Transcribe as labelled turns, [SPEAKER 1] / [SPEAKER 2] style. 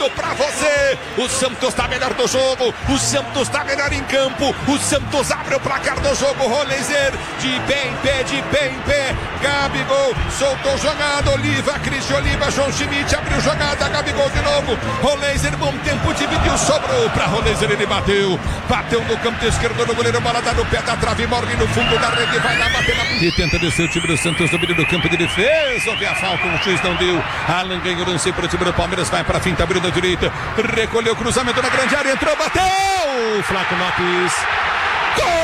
[SPEAKER 1] jogando pra você. O Santos tá melhor do jogo, o Santos tá melhor em campo. O Santos abre o placar do jogo. Roleiser de pé em pé, de pé em pé. Gabigol soltou jogada. Oliva, Cristian Oliva, João Schmidt abriu jogada. Gabigol de novo. Roleiser, bom tempo, dividiu, sobrou pra Roleiser. Ele bateu no campo esquerdo do goleiro. Bola dá no pé da trave, morre no fundo da rede. Vai lá bater na... E tenta descer o time do Santos no meio do campo de defesa. Houve a falta, o juiz não deu. Alan ganhou, lancei para o time do Palmeiras. Vai para a finta, abriu da direita. Recolheu o cruzamento na grande área, entrou, bateu. Flaco Lopes. Gol!